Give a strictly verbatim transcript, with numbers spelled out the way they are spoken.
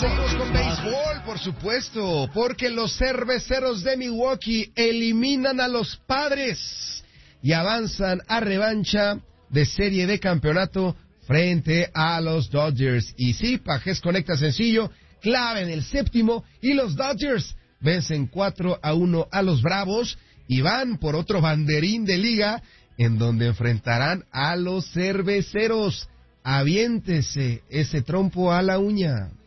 seguimos con béisbol, por supuesto, porque los Cerveceros de Milwaukee eliminan a los Padres y avanzan a revancha de serie de campeonato frente a los Dodgers. Y sí, Pajés conecta sencillo, clave en el séptimo, y los Dodgers vencen cuatro a uno a los Bravos y van por otro banderín de liga en donde enfrentarán a los Cerveceros. Aviéntese ese trompo a la uña.